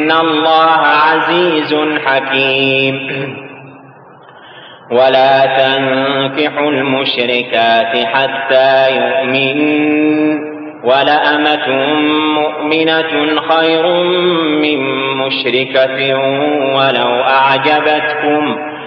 إن الله عزيز حكيم. ولا تنكحوا المشركات حتى يؤمنن ولأمة مؤمنة خير من مشركة ولو أعجبتكم